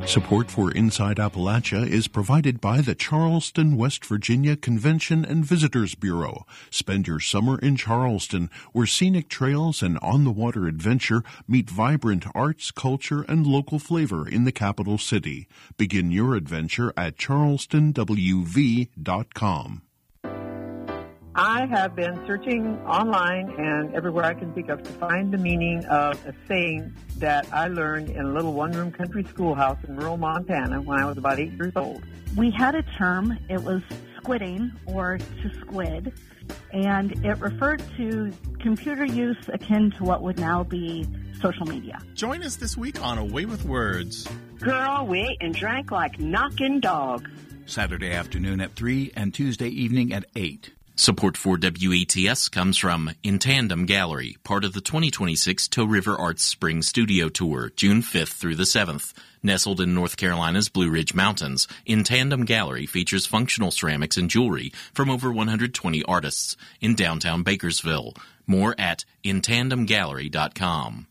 Support for Inside Appalachia is provided by the Charleston, West Virginia Convention and Visitors Bureau. Spend your summer in Charleston, where scenic trails and on-the-water adventure meet vibrant arts, culture, and local flavor in the capital city. Begin your adventure at charlestonwv.com. I have been searching online and everywhere I can think of to find the meaning of a saying that I learned in a little one-room country schoolhouse in rural Montana when I was about 8 years old. We had a term, it was squidding or to squid, and it referred to computer use akin to what would now be social media. Join us this week on Away with Words. Girl, we ate and drank like knocking dogs. Saturday afternoon at 3 and Tuesday evening at 8. Support for WETS comes from In Tandem Gallery, part of the 2026 Toe River Arts Spring Studio Tour, June 5th through the 7th. Nestled in North Carolina's Blue Ridge Mountains, In Tandem Gallery features functional ceramics and jewelry from over 120 artists in downtown Bakersville. More at intandemgallery.com.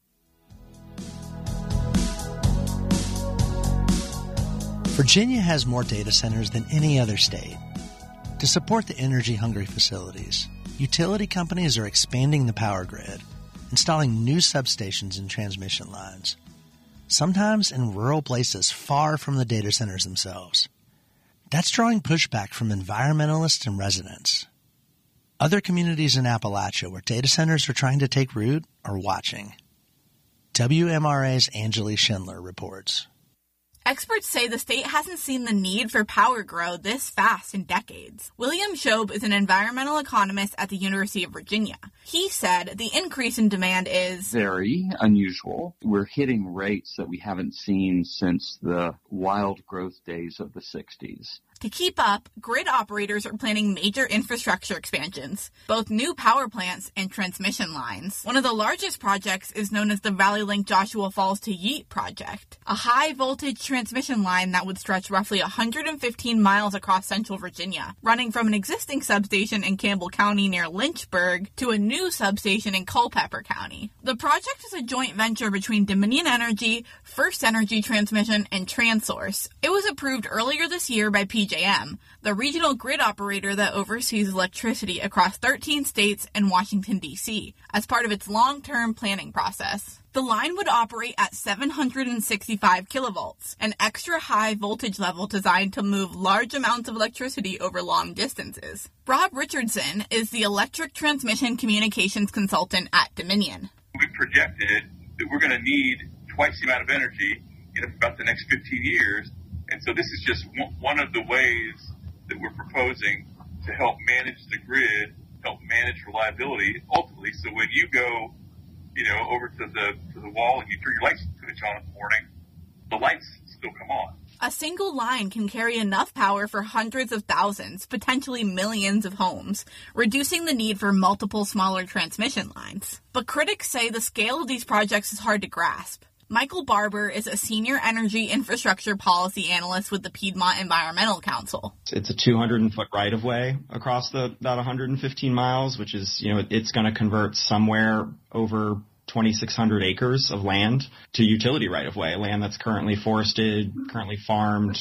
Virginia has more data centers than any other state. To support the energy-hungry facilities, utility companies are expanding the power grid, installing new substations and transmission lines, sometimes in rural places far from the data centers themselves. That's drawing pushback from environmentalists and residents. Other communities in Appalachia where data centers are trying to take root are watching. WMRA's Anjali Schindler reports. Experts say the state hasn't seen the need for power grow this fast in decades. William Shobe is an environmental economist at the University of Virginia. He said the increase in demand is very unusual. We're hitting rates that we haven't seen since the wild growth days of the 60s. To keep up, grid operators are planning major infrastructure expansions, both new power plants and transmission lines. One of the largest projects is known as the Valley Link Joshua Falls to Yeet project, a high-voltage transmission line that would stretch roughly 115 miles across central Virginia, running from an existing substation in Campbell County near Lynchburg to a new substation in Culpeper County. The project is a joint venture between Dominion Energy, First Energy Transmission, and TransSource. It was approved earlier this year by PJM, the regional grid operator that oversees electricity across 13 states and Washington, D.C., as part of its long-term planning process. The line would operate at 765 kilovolts, an extra high voltage level designed to move large amounts of electricity over long distances. Rob Richardson is the electric transmission communications consultant at Dominion. We projected that we're going to need twice the amount of energy in about the next 15 years. And so this is just one of the ways that we're proposing to help manage the grid, help manage reliability, ultimately. So when you go, over to the wall and you turn your light switch on in the morning, the lights still come on. A single line can carry enough power for hundreds of thousands, potentially millions of homes, reducing the need for multiple smaller transmission lines. But critics say the scale of these projects is hard to grasp. Michael Barber is a senior energy infrastructure policy analyst with the Piedmont Environmental Council. It's a 200-foot right-of-way across that 115 miles, which is, it's going to convert somewhere over 2,600 acres of land to utility right-of-way, land that's currently forested, currently farmed,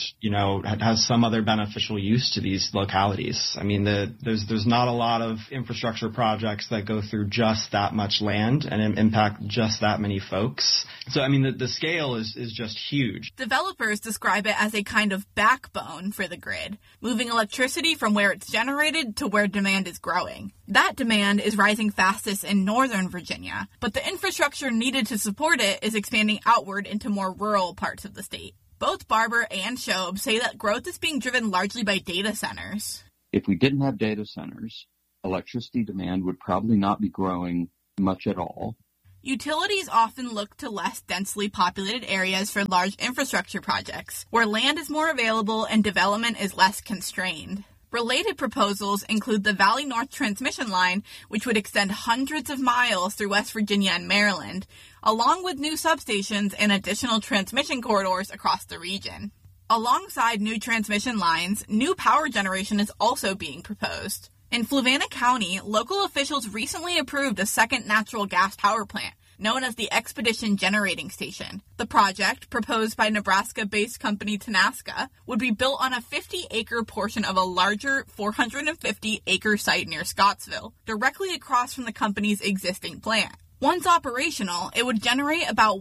has some other beneficial use to these localities. I mean, there's not a lot of infrastructure projects that go through just that much land and impact just that many folks. So, I mean, the scale is just huge. Developers describe it as a kind of backbone for the grid, moving electricity from where it's generated to where demand is growing. That demand is rising fastest in northern Virginia, but the infrastructure needed to support it is expanding outward into more rural parts of the state. Both Barber and Shobe say that growth is being driven largely by data centers. If we didn't have data centers, electricity demand would probably not be growing much at all. Utilities often look to less densely populated areas for large infrastructure projects, where land is more available and development is less constrained. Related proposals include the Valley North Transmission Line, which would extend hundreds of miles through West Virginia and Maryland, along with new substations and additional transmission corridors across the region. Alongside new transmission lines, new power generation is also being proposed. In Fluvanna County, local officials recently approved a second natural gas power plant, known as the Expedition Generating Station. The project, proposed by Nebraska-based company Tenaska, would be built on a 50-acre portion of a larger 450-acre site near Scottsville, directly across from the company's existing plant. Once operational, it would generate about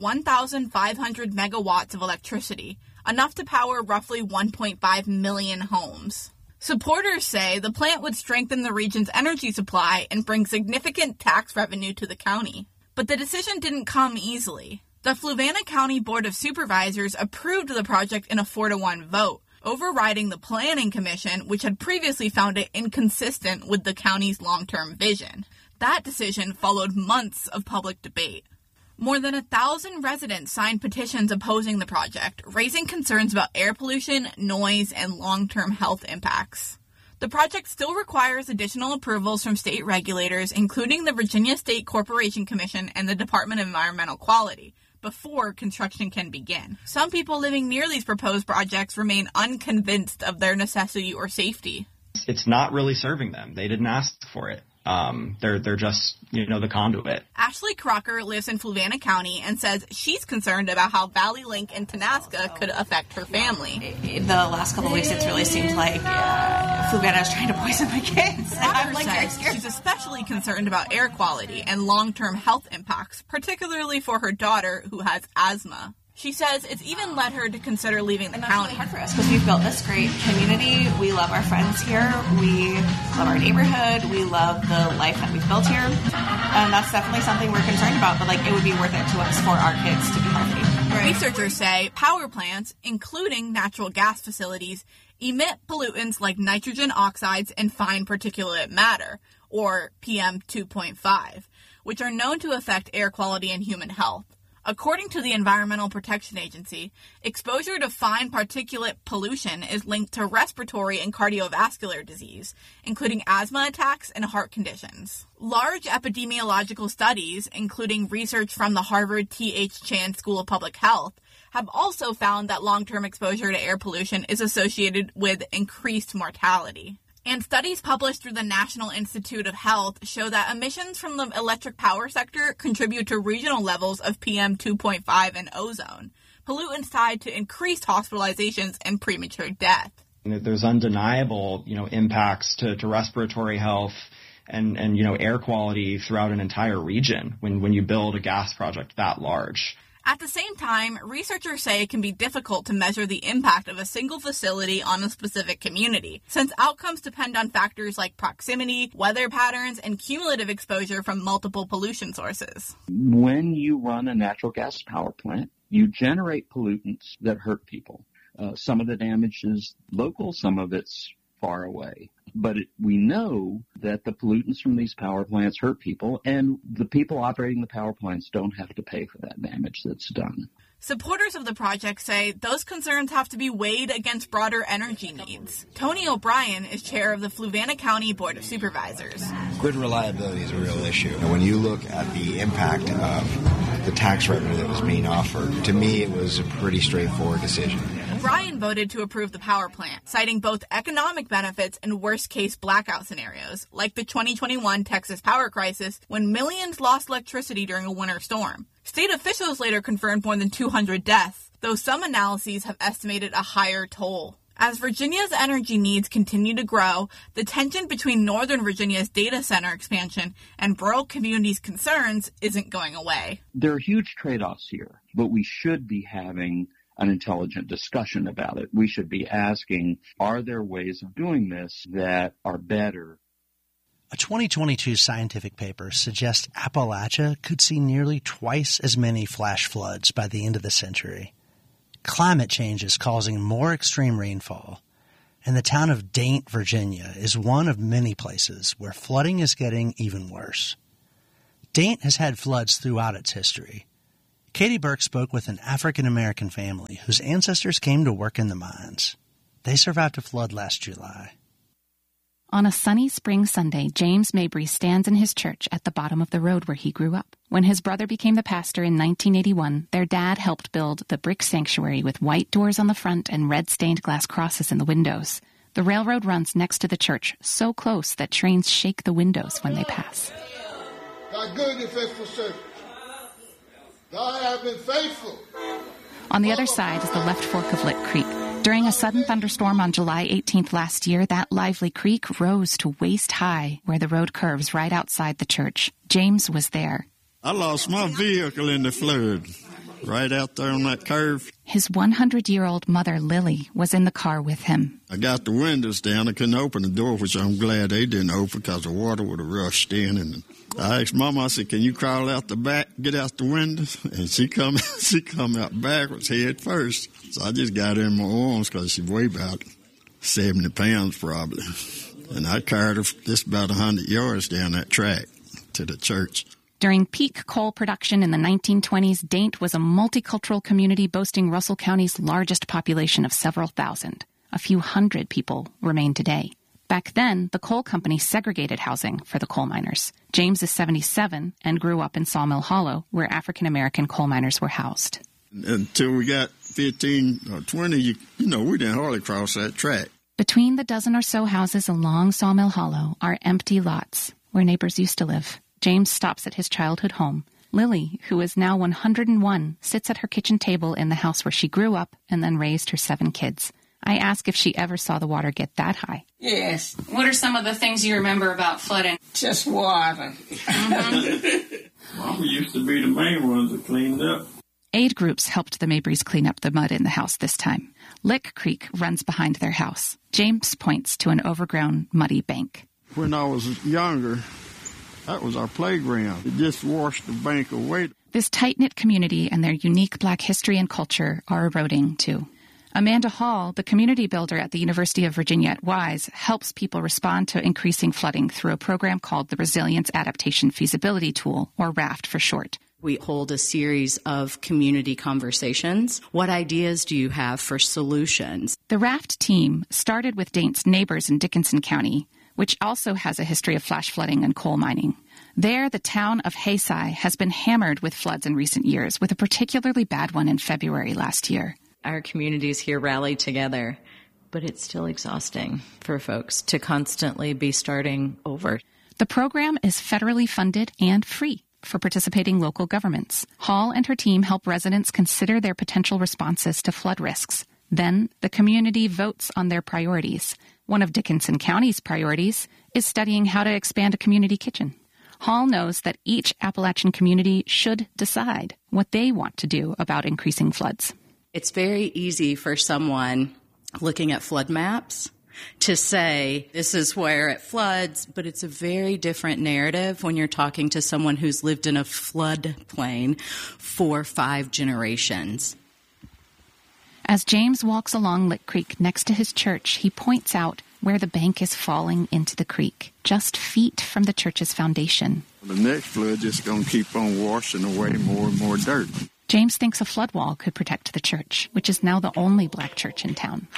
1,500 megawatts of electricity, enough to power roughly 1.5 million homes. Supporters say the plant would strengthen the region's energy supply and bring significant tax revenue to the county. But the decision didn't come easily. The Fluvanna County Board of Supervisors approved the project in a 4-1 vote, overriding the Planning Commission, which had previously found it inconsistent with the county's long-term vision. That decision followed months of public debate. More than 1,000 residents signed petitions opposing the project, raising concerns about air pollution, noise, and long-term health impacts. The project still requires additional approvals from state regulators, including the Virginia State Corporation Commission and the Department of Environmental Quality, before construction can begin. Some people living near these proposed projects remain unconvinced of their necessity or safety. It's not really serving them. They didn't ask for it. They're just, the conduit. Ashley Crocker lives in Fluvanna County and says she's concerned about how Valley Link and Tenaska could affect her family. The last couple of weeks, it's really seemed like Fluvanna is trying to poison my kids. Crocker says she's especially concerned about air quality and long-term health impacts, particularly for her daughter who has asthma. She says it's even led her to consider leaving the county. It's really hard for us because we've built this great community. We love our friends here. We love our neighborhood. We love the life that we've built here. And that's definitely something we're concerned about, but it would be worth it to us for our kids to be healthy. Right. Researchers say power plants, including natural gas facilities, emit pollutants like nitrogen oxides and fine particulate matter, or PM 2.5, which are known to affect air quality and human health. According to the Environmental Protection Agency, exposure to fine particulate pollution is linked to respiratory and cardiovascular disease, including asthma attacks and heart conditions. Large epidemiological studies, including research from the Harvard T.H. Chan School of Public Health, have also found that long-term exposure to air pollution is associated with increased mortality. And studies published through the National Institute of Health show that emissions from the electric power sector contribute to regional levels of PM 2.5 and ozone, pollutants tied to increased hospitalizations and premature death. There's undeniable, impacts to respiratory health and air quality throughout an entire region when you build a gas project that large. At the same time, researchers say it can be difficult to measure the impact of a single facility on a specific community, since outcomes depend on factors like proximity, weather patterns, and cumulative exposure from multiple pollution sources. When you run a natural gas power plant, you generate pollutants that hurt people. Some of the damage is local, some of it's far away. But we know that the pollutants from these power plants hurt people, and the people operating the power plants don't have to pay for that damage that's done. Supporters of the project say those concerns have to be weighed against broader energy needs. Tony O'Brien is chair of the Fluvanna County Board of Supervisors. Grid reliability is a real issue. When you look at the impact of the tax revenue that was being offered, to me it was a pretty straightforward decision. O'Brien voted to approve the power plant, citing both economic benefits and worst-case blackout scenarios, like the 2021 Texas power crisis when millions lost electricity during a winter storm. State officials later confirmed more than 200 deaths, though some analyses have estimated a higher toll. As Virginia's energy needs continue to grow, the tension between Northern Virginia's data center expansion and rural communities' concerns isn't going away. There are huge trade-offs here, but we should be having an intelligent discussion about it. We should be asking, are there ways of doing this that are better? A 2022 scientific paper suggests Appalachia could see nearly twice as many flash floods by the end of the century. Climate change is causing more extreme rainfall, and the town of Daint, Virginia, is one of many places where flooding is getting even worse. Daint has had floods throughout its history. Katie Burke spoke with an African-American family whose ancestors came to work in the mines. They survived a flood last July. On a sunny spring Sunday, James Mabry stands in his church at the bottom of the road where he grew up. When his brother became the pastor in 1981, their dad helped build the brick sanctuary with white doors on the front and red stained glass crosses in the windows. The railroad runs next to the church, so close that trains shake the windows when they pass. Thy good and faithful servant. God have been faithful. On the other side is the left fork of Lick Creek. During a sudden thunderstorm on July 18th last year, that lively creek rose to waist high where the road curves right outside the church. James was there. I lost my vehicle in the flood, right out there on that curve. His 100-year-old mother, Lily, was in the car with him. I got the windows down. I couldn't open the door, which I'm glad they didn't open because the water would have rushed in. And I asked Mama, I said, can you crawl out the back, get out the windows? And she come out backwards, head first. So I just got her in my arms because she weighed about 70 pounds probably. And I carried her just about 100 yards down that track to the church. During peak coal production in the 1920s, Daint was a multicultural community boasting Russell County's largest population of several thousand. A few hundred people remain today. Back then, the coal company segregated housing for the coal miners. James is 77 and grew up in Sawmill Hollow, where African-American coal miners were housed. Until we got 15 or 20, you know, we didn't hardly cross that track. Between the dozen or so houses along Sawmill Hollow are empty lots where neighbors used to live. James stops at his childhood home. Lily, who is now 101, sits at her kitchen table in the house where she grew up and then raised her 7 kids. I ask if she ever saw the water get that high. Yes. What are some of the things you remember about flooding? Just water. Mama used to be the main ones that cleaned up. Aid groups helped the Mabrys clean up the mud in the house this time. Lick Creek runs behind their house. James points to an overgrown, muddy bank. When I was younger, that was our playground. It just washed the bank away. This tight-knit community and their unique Black history and culture are eroding, too. Amanda Hall, the community builder at the University of Virginia at Wise, helps people respond to increasing flooding through a program called the Resilience Adaptation Feasibility Tool, or RAFT for short. We hold a series of community conversations. What ideas do you have for solutions? The RAFT team started with Daint's neighbors in Dickinson County, which also has a history of flash flooding and coal mining. There, the town of Haysai has been hammered with floods in recent years, with a particularly bad one in February last year. Our communities here rally together, but it's still exhausting for folks to constantly be starting over. The program is federally funded and free for participating local governments. Hall and her team help residents consider their potential responses to flood risks. Then, the community votes on their priorities. One of Dickinson County's priorities is studying how to expand a community kitchen. Hall knows that each Appalachian community should decide what they want to do about increasing floods. It's very easy for someone looking at flood maps to say, this is where it floods, but it's a very different narrative when you're talking to someone who's lived in a floodplain for 5 generations. As James walks along Lick Creek next to his church, he points out where the bank is falling into the creek, just feet from the church's foundation. The next flood just going to keep on washing away more and more dirt. James thinks a flood wall could protect the church, which is now the only Black church in town.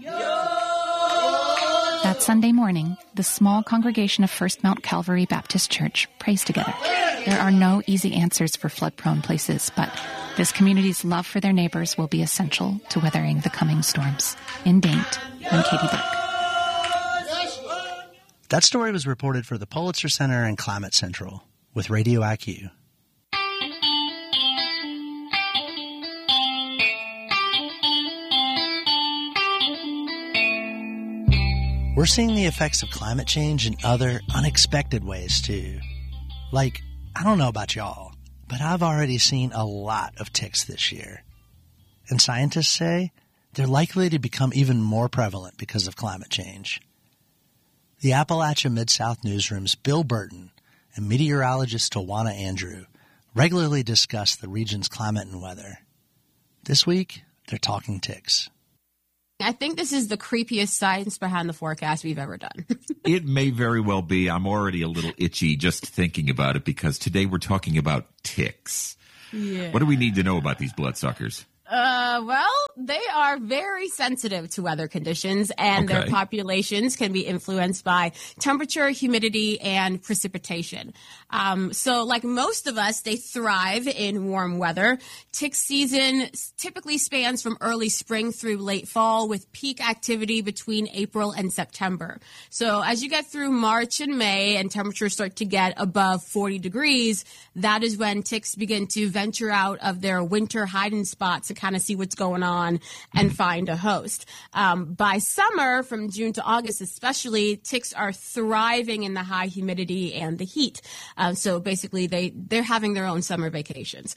That Sunday morning, the small congregation of First Mount Calvary Baptist Church prays together. There are no easy answers for flood-prone places, but this community's love for their neighbors will be essential to weathering the coming storms. In Daint, I'm Katie Burke. That story was reported for the Pulitzer Center and Climate Central with Radio IQ. We're seeing the effects of climate change in other unexpected ways, too. Like, I don't know about y'all, but I've already seen a lot of ticks this year. And scientists say they're likely to become even more prevalent because of climate change. The Appalachia Mid-South Newsroom's Bill Burton and meteorologist Tawana Andrew regularly discuss the region's climate and weather. This week, they're talking ticks. I think this is the creepiest science behind the forecast we've ever done. It may very well be. I'm already a little itchy just thinking about it because today we're talking about ticks. Yeah. What do we need to know about these bloodsuckers? Well, they are very sensitive to weather conditions, and their populations can be influenced by temperature, humidity, and precipitation. So like most of us, they thrive in warm weather. Tick season typically spans from early spring through late fall, with peak activity between April and September. So as you get through March and May and temperatures start to get above 40 degrees, that is when ticks begin to venture out of their winter hiding spots to kind of see what's going on and find a host. By summer, from June to August especially, ticks are thriving in the high humidity and the heat. So basically, they're having their own summer vacations.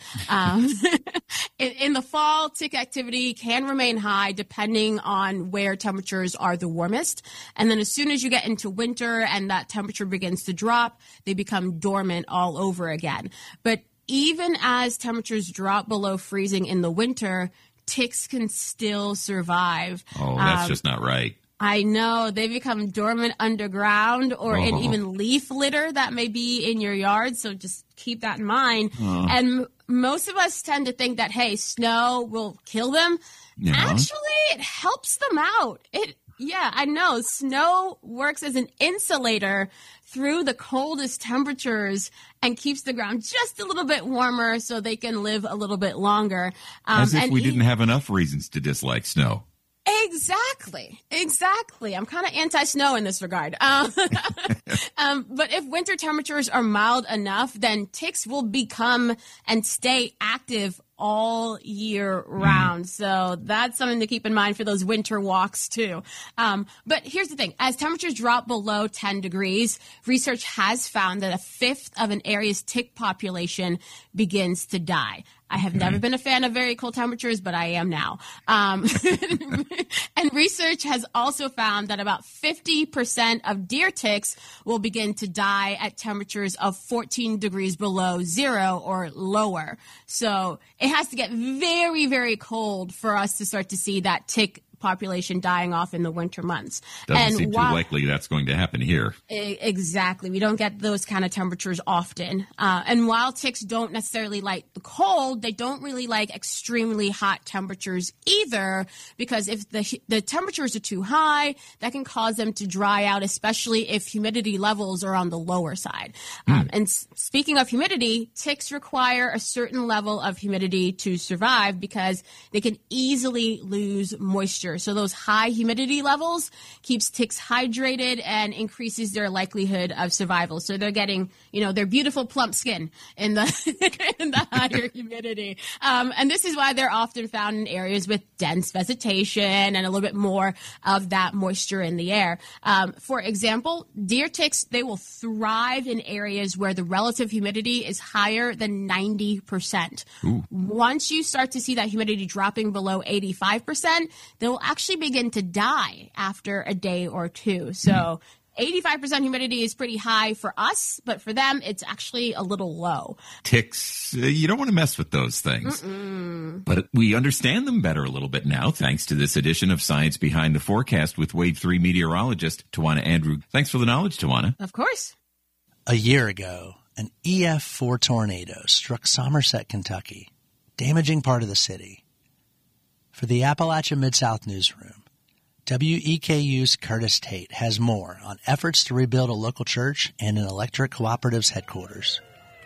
In the fall, tick activity can remain high depending on where temperatures are the warmest. And then as soon as you get into winter and that temperature begins to drop, they become dormant all over again. But even as temperatures drop below freezing in the winter, ticks can still survive. Oh, that's just not right. I know. They become dormant underground or in even leaf litter that may be in your yard. So just keep that in mind. And most of us tend to think that, hey, snow will kill them. Yeah. Actually, it helps them out. Yeah, I know. Snow works as an insulator through the coldest temperatures and keeps the ground just a little bit warmer so they can live a little bit longer. As if we didn't have enough reasons to dislike snow. Exactly. I'm kind of anti-snow in this regard. But if winter temperatures are mild enough, then ticks will become and stay active all year round. So that's something to keep in mind for those winter walks too. But here's the thing. As temperatures drop below 10 degrees, research has found that a fifth of an area's tick population begins to die. I have never been a fan of very cold temperatures, but I am now. And research has also found that about 50% of deer ticks will begin to die at temperatures of 14 degrees below zero or lower. So it has to get very, very cold for us to start to see that tick population dying off in the winter months. Doesn't seem too likely that's going to happen here. Exactly. We don't get those kind of temperatures often. And while ticks don't necessarily like the cold, they don't really like extremely hot temperatures either, because if the temperatures are too high, that can cause them to dry out, especially if humidity levels are on the lower side. And speaking of humidity, ticks require a certain level of humidity to survive because they can easily lose moisture. So those high humidity levels keeps ticks hydrated and increases their likelihood of survival. So they're getting, their beautiful plump skin in the in the higher humidity. And this is why they're often found in areas with dense vegetation and a little bit more of that moisture in the air. For example, deer ticks, they will thrive in areas where the relative humidity is higher than 90%. Ooh. Once you start to see that humidity dropping below 85%, they'll actually begin to die after a day or two. So 85% humidity is pretty high for us, but for them, it's actually a little low. Ticks, you don't want to mess with those things. But we understand them better a little bit now, thanks to this edition of Science Behind the Forecast with Wave 3 meteorologist Tawana Andrew. Thanks for the knowledge, Tawana. Of course. A year ago, an EF4 tornado struck Somerset, Kentucky, damaging part of the city. For the Appalachia Mid-South Newsroom, WEKU's Curtis Tate has more on efforts to rebuild a local church and an electric cooperative's headquarters.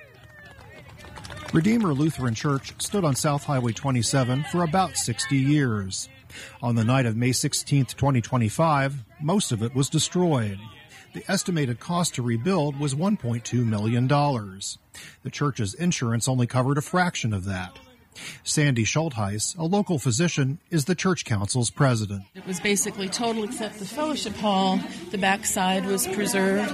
Redeemer Lutheran Church stood on South Highway 27 for about 60 years. On the night of May 16, 2025, most of it was destroyed. The estimated cost to rebuild was $1.2 million. The church's insurance only covered a fraction of that. Sandy Schultheis, a local physician, is the church council's president. It was basically total except the fellowship hall. The backside was preserved.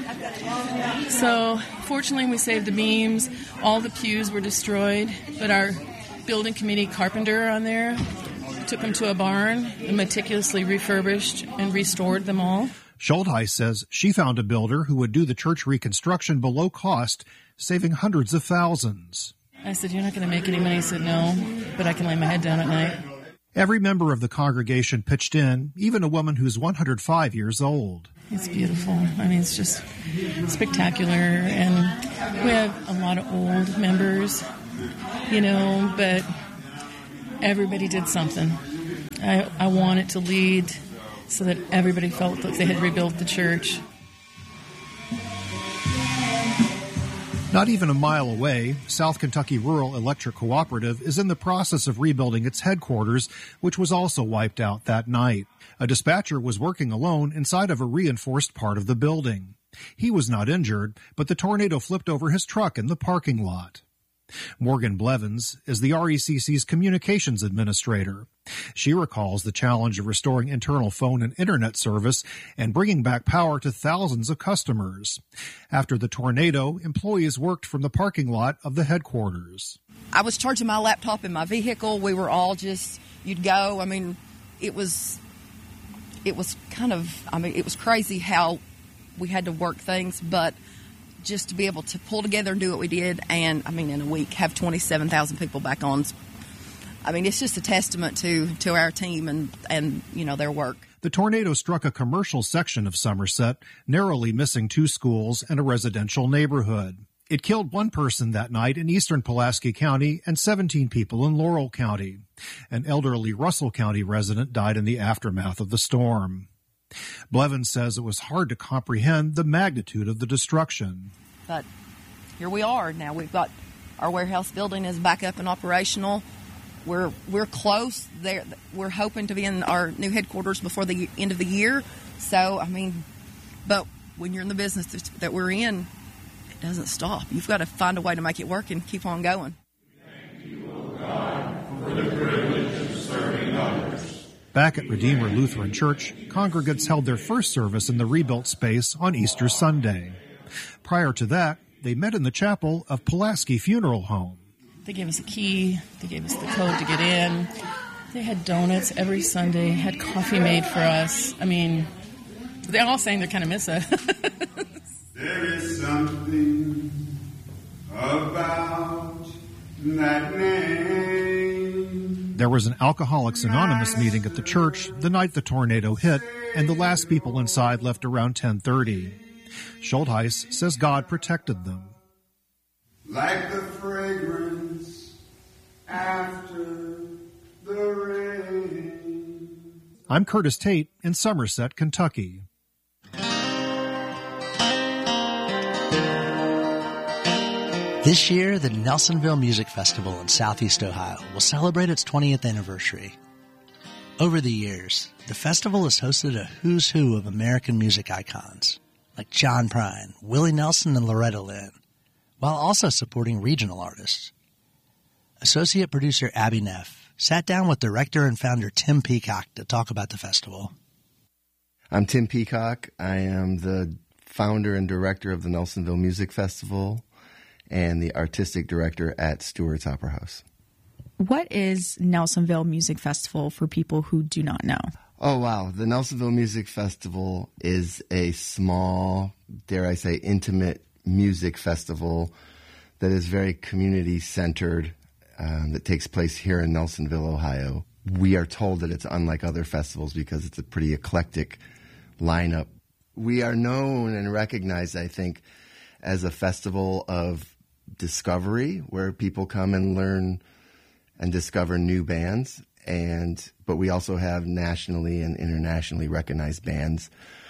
So fortunately we saved the beams. All the pews were destroyed, but our building committee carpenter on there took them to a barn and meticulously refurbished and restored them all. Schultheis says she found a builder who would do the church reconstruction below cost, saving hundreds of thousands. I said, "You're not going to make any money." He said, "No, but I can lay my head down at night." Every member of the congregation pitched in, even a woman who's 105 years old. It's beautiful. I mean, it's just spectacular. And we have a lot of old members, but everybody did something. I wanted to lead so that everybody felt that they had rebuilt the church. Not even a mile away, South Kentucky Rural Electric Cooperative is in the process of rebuilding its headquarters, which was also wiped out that night. A dispatcher was working alone inside of a reinforced part of the building. He was not injured, but the tornado flipped over his truck in the parking lot. Morgan Blevins is the RECC's communications administrator. She recalls the challenge of restoring internal phone and internet service and bringing back power to thousands of customers. After the tornado, employees worked from the parking lot of the headquarters. I was charging my laptop in my vehicle. We were all you'd go. I mean, it was it was crazy how we had to work things, but just to be able to pull together and do what we did, and, in a week, have 27,000 people back on. It's just a testament to our team and their work. The tornado struck a commercial section of Somerset, narrowly missing 2 schools and a residential neighborhood. It killed 1 person that night in eastern Pulaski County and 17 people in Laurel County. An elderly Russell County resident died in the aftermath of the storm. Blevins says it was hard to comprehend the magnitude of the destruction. But here we are. Now we've got our warehouse building is back up and operational. We're close there. We're hoping to be in our new headquarters before the end of the year. So, but when you're in the business that we're in, it doesn't stop. You've got to find a way to make it work and keep on going. Thank you, O God, for the privilege of serving others. Back at Redeemer Lutheran Church, congregants held their first service in the rebuilt space on Easter Sunday. Prior to that, they met in the chapel of Pulaski Funeral Home. They gave us a key. They gave us the code to get in. They had donuts every Sunday, had coffee made for us. They're all saying they kind of miss us. There is something about that name. There was an Alcoholics Anonymous meeting at the church the night the tornado hit, and the last people inside left around 10:30. Schultheis says God protected them. Like the fragrance after the rain. I'm Curtis Tate in Somerset, Kentucky. This year, the Nelsonville Music Festival in Southeast Ohio will celebrate its 20th anniversary. Over the years, the festival has hosted a who's who of American music icons, like John Prine, Willie Nelson, and Loretta Lynn, while also supporting regional artists. Associate producer Abby Neff sat down with director and founder Tim Peacock to talk about the festival. I'm Tim Peacock. I am the founder and director of the Nelsonville Music Festival and the artistic director at Stewart's Opera House. What is Nelsonville Music Festival for people who do not know? Oh, wow. The Nelsonville Music Festival is a small, dare I say, intimate music festival that is very community-centered, that takes place here in Nelsonville, Ohio. We are told that it's unlike other festivals because it's a pretty eclectic lineup. We are known and recognized, I think, as a festival of discovery where people come and learn and discover new bands, but we also have nationally and internationally recognized bands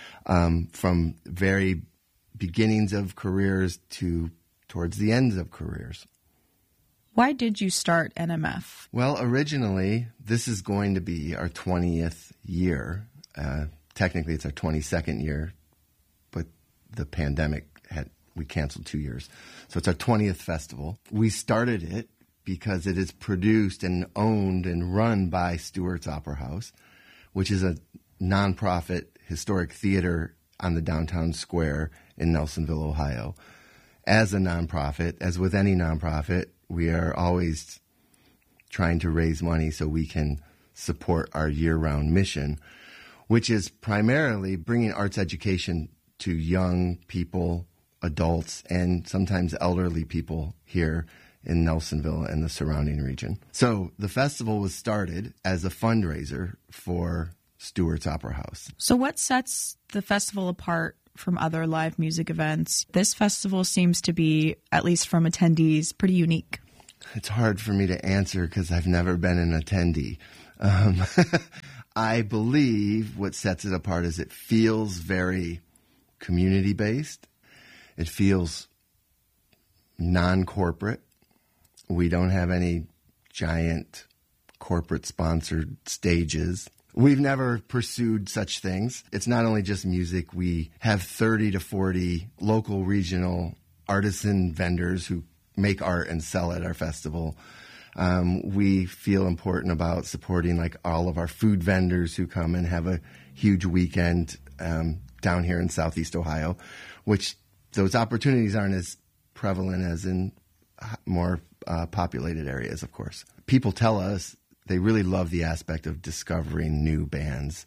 from very beginnings of careers to towards the ends of careers. Why did you start NMF? Well, originally, this is going to be our 20th year. Technically, it's our 22nd year, but the pandemic we canceled 2 years. So it's our 20th festival. We started it because it is produced and owned and run by Stewart's Opera House, which is a nonprofit historic theater on the downtown square in Nelsonville, Ohio. As a nonprofit, as with any nonprofit, we are always trying to raise money so we can support our year-round mission, which is primarily bringing arts education to young people, adults, and sometimes elderly people here in Nelsonville and the surrounding region. So the festival was started as a fundraiser for Stewart's Opera House. So what sets the festival apart from other live music events? This festival seems to be, at least from attendees, pretty unique. It's hard for me to answer because I've never been an attendee. I believe what sets it apart is it feels very community-based. It feels non-corporate. We don't have any giant corporate-sponsored stages. We've never pursued such things. It's not only just music. We have 30 to 40 local, regional artisan vendors who make art and sell at our festival. We feel important about supporting like all of our food vendors who come and have a huge weekend down here in Southeast Ohio, which those opportunities aren't as prevalent as in more populated areas, of course. People tell us they really love the aspect of discovering new bands.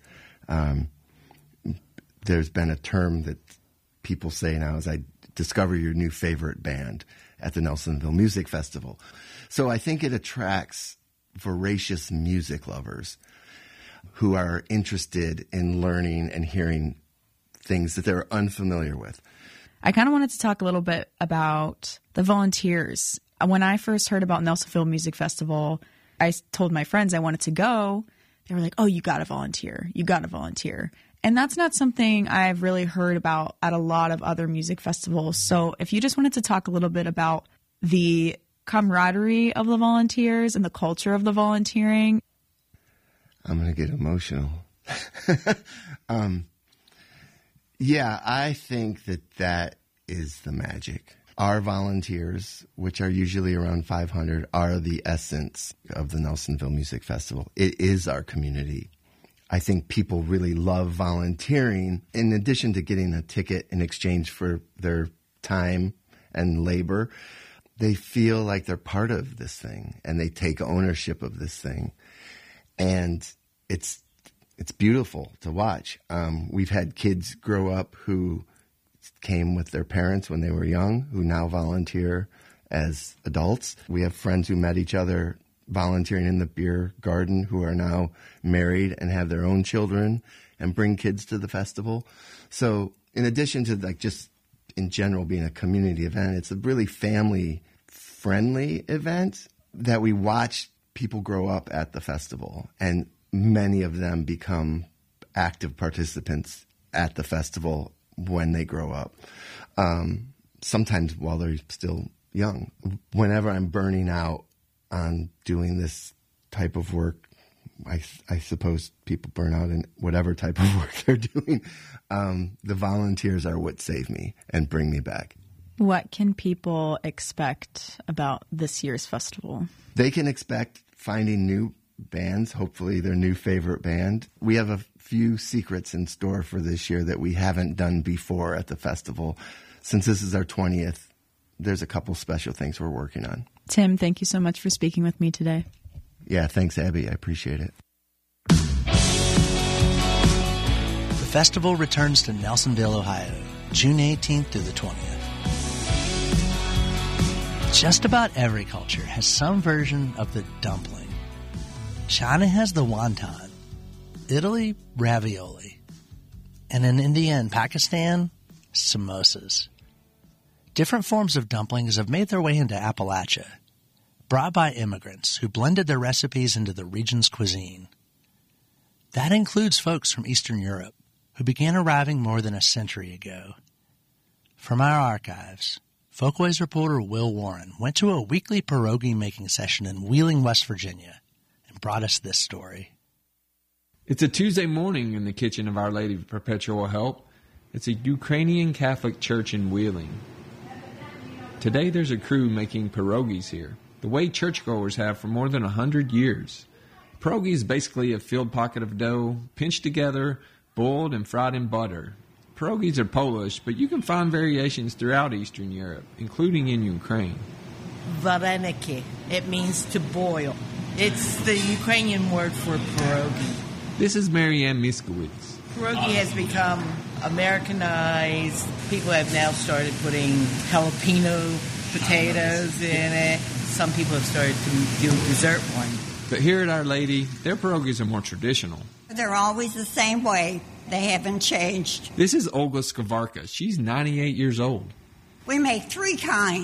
There's been a term that people say now is, I discover your new favorite band at the Nelsonville Music Festival. So I think it attracts voracious music lovers who are interested in learning and hearing things that they're unfamiliar with. I kind of wanted to talk a little bit about the volunteers. When I first heard about Nelsonville Music Festival, I told my friends I wanted to go. They were like, oh, you got to volunteer. You got to volunteer. And that's not something I've really heard about at a lot of other music festivals. So if you just wanted to talk a little bit about the camaraderie of the volunteers and the culture of the volunteering. I'm going to get emotional. Yeah, I think that is the magic. Our volunteers, which are usually around 500, are the essence of the Nelsonville Music Festival. It is our community. I think people really love volunteering. In addition to getting a ticket in exchange for their time and labor, they feel like they're part of this thing and they take ownership of this thing. And it's beautiful to watch. We've had kids grow up who came with their parents when they were young, who now volunteer as adults. We have friends who met each other volunteering in the beer garden who are now married and have their own children and bring kids to the festival. So in addition to like just in general being a community event, it's a really family-friendly event that we watch people grow up at the festival, and many of them become active participants at the festival when they grow up, sometimes while they're still young. Whenever I'm burning out on doing this type of work, I suppose people burn out in whatever type of work they're doing. The volunteers are what save me and bring me back. What can people expect about this year's festival? They can expect finding new bands, hopefully their new favorite band. We have a few secrets in store for this year that we haven't done before at the festival. Since this is our 20th, there's a couple special things we're working on. Tim, thank you so much for speaking with me today. Yeah, thanks, Abby. I appreciate it. The festival returns to Nelsonville, Ohio, June 18th through the 20th. Just about every culture has some version of the dumpling. China has the wonton, Italy, ravioli, and in India and Pakistan, samosas. Different forms of dumplings have made their way into Appalachia, brought by immigrants who blended their recipes into the region's cuisine. That includes folks from Eastern Europe who began arriving more than a century ago. From our archives, Folkways reporter Will Warren went to a weekly pierogi making session in Wheeling, West Virginia, and brought us this story. It's a Tuesday morning in the kitchen of Our Lady of Perpetual Help. It's a Ukrainian Catholic church in Wheeling. Today there's a crew making pierogies here, the way churchgoers have for more than 100 years. Pierogi is basically a filled pocket of dough, pinched together, boiled and fried in butter. Pierogies are Polish, but you can find variations throughout Eastern Europe, including in Ukraine. Vareniki. It means to boil. It's the Ukrainian word for pierogi. This is Marianne Miskowitz. Pierogi has become Americanized. People have now started putting jalapeno potatoes in it. Some people have started to do a dessert one. But here at Our Lady, their pierogies are more traditional. They're always the same way. They haven't changed. This is Olga Skavarka. She's 98 years old. We make 3 kinds.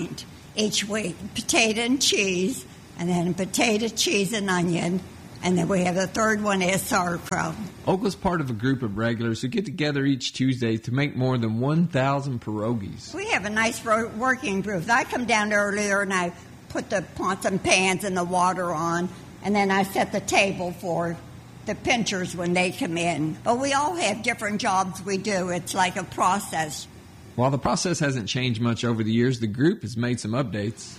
each week, potato and cheese, and then potato, cheese, and onion. And then we have the third one is sauerkraut. Olga's part of a group of regulars who get together each Tuesday to make more than 1,000 pierogies. We have a nice working group. I come down earlier and I put the pots and pans and the water on, and then I set the table for the pinchers when they come in. But we all have different jobs we do. It's like a process. While the process hasn't changed much over the years, the group has made some updates.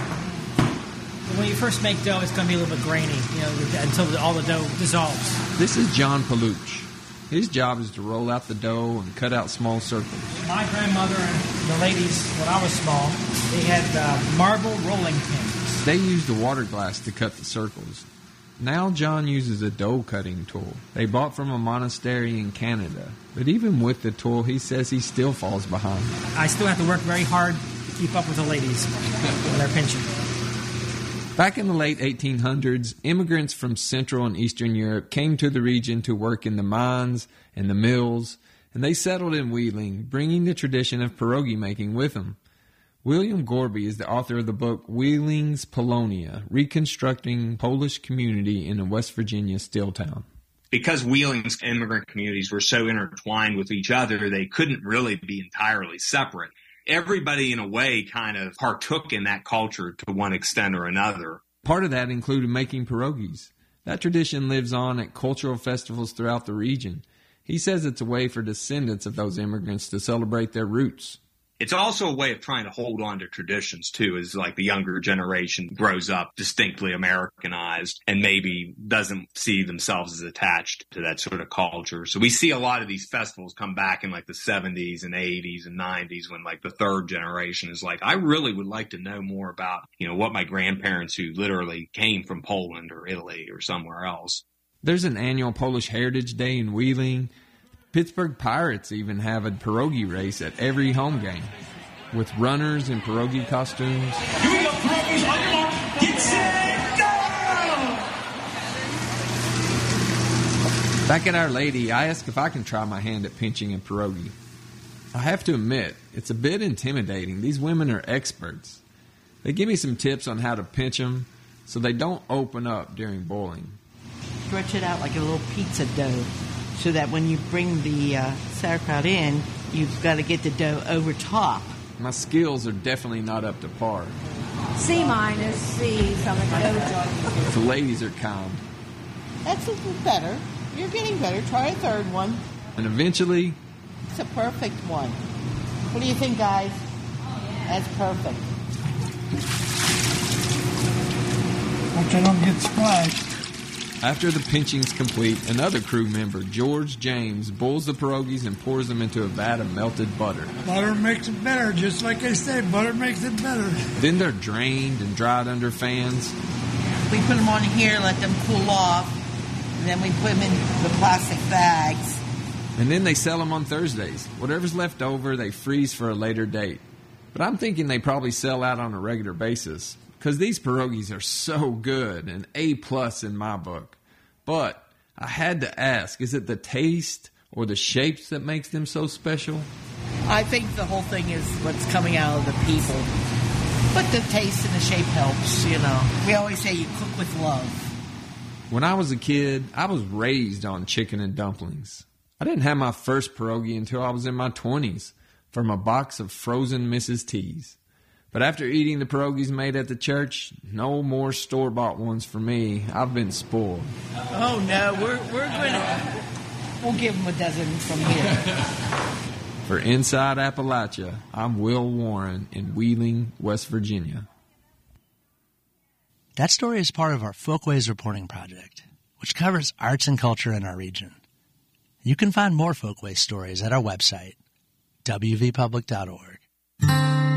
When you first make dough, it's going to be a little bit grainy, until all the dough dissolves. This is John Paluch. His job is to roll out the dough and cut out small circles. My grandmother and the ladies, when I was small, they had marble rolling pins. They used a water glass to cut the circles. Now John uses a dough cutting tool they bought from a monastery in Canada. But even with the tool, he says he still falls behind. I still have to work very hard to keep up with the ladies when they're pinching. Back in the late 1800s, immigrants from Central and Eastern Europe came to the region to work in the mines and the mills, and they settled in Wheeling, bringing the tradition of pierogi making with them. William Gorby is the author of the book Wheeling's Polonia, Reconstructing Polish Community in a West Virginia Steel Town. Because Wheeling's immigrant communities were so intertwined with each other, they couldn't really be entirely separate. Everybody, in a way, kind of partook in that culture to one extent or another. Part of that included making pierogies. That tradition lives on at cultural festivals throughout the region. He says it's a way for descendants of those immigrants to celebrate their roots. It's also a way of trying to hold on to traditions, too, as like the younger generation grows up distinctly Americanized and maybe doesn't see themselves as attached to that sort of culture. So we see a lot of these festivals come back in like the 70s and 80s and 90s when like the third generation is like, I really would like to know more about, what my grandparents who literally came from Poland or Italy or somewhere else. There's an annual Polish Heritage Day in Wheeling. Pittsburgh Pirates even have a pierogi race at every home game, with runners in pierogi costumes. Here we go, pierogies on your mark, get set, go! Back at Our Lady, I ask if I can try my hand at pinching a pierogi. I have to admit, it's a bit intimidating. These women are experts. They give me some tips on how to pinch them so they don't open up during boiling. Stretch it out like a little pizza dough, so that when you bring the sauerkraut in, you've got to get the dough over top. My skills are definitely not up to par. C-, C, something like that. The ladies are kind. That's a little better. You're getting better. Try a third one. And eventually... It's a perfect one. What do you think, guys? That's perfect. Hope I don't get splashed. After the pinching's complete, another crew member, George James, boils the pierogies and pours them into a vat of melted butter. Butter makes it better, just like I say, butter makes it better. Then they're drained and dried under fans. We put them on here, let them cool off, and then we put them in the plastic bags. And then they sell them on Thursdays. Whatever's left over, they freeze for a later date. But I'm thinking they probably sell out on a regular basis, because these pierogies are so good, an A+ in my book. But I had to ask, is it the taste or the shapes that makes them so special? I think the whole thing is what's coming out of the people. But the taste and the shape helps, We always say you cook with love. When I was a kid, I was raised on chicken and dumplings. I didn't have my first pierogi until I was in my 20s from a box of frozen Mrs. T's. But after eating the pierogies made at the church, no more store-bought ones for me. I've been spoiled. Oh, no, we'll give them a dozen from here. For Inside Appalachia, I'm Will Warren in Wheeling, West Virginia. That story is part of our Folkways reporting project, which covers arts and culture in our region. You can find more Folkways stories at our website, wvpublic.org.